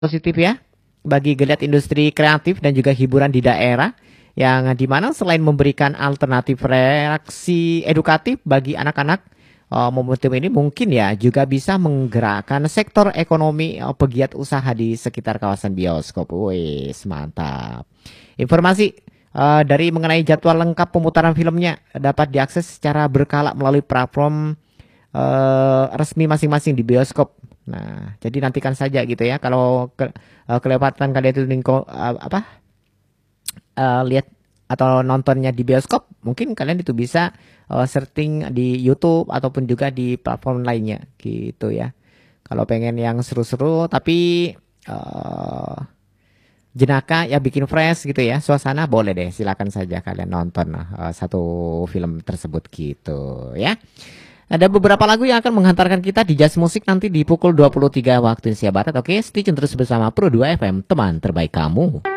Positif ya bagi geliat industri kreatif dan juga hiburan di daerah yang dimana selain memberikan alternatif reaksi edukatif bagi anak-anak, momentum ini mungkin ya juga bisa menggerakkan sektor ekonomi pegiat usaha di sekitar kawasan bioskop. Wih, mantap. Informasi dari mengenai jadwal lengkap pemutaran filmnya dapat diakses secara berkala melalui platform resmi masing-masing di bioskop. Nah, jadi nantikan saja gitu ya. Kalau kelewatan kalian itu lihat atau nontonnya di bioskop, mungkin kalian itu bisa searching di YouTube ataupun juga di platform lainnya gitu ya. Kalau pengen yang seru-seru tapi eh, jenaka ya bikin fresh gitu ya, suasana boleh deh, silakan saja kalian nonton satu film tersebut gitu ya. Ada beberapa lagu yang akan menghantarkan kita di Jazz Musik nanti di pukul 23 waktu Indonesia Barat. Oke, stay tune terus bersama Pro 2 FM, teman terbaik kamu.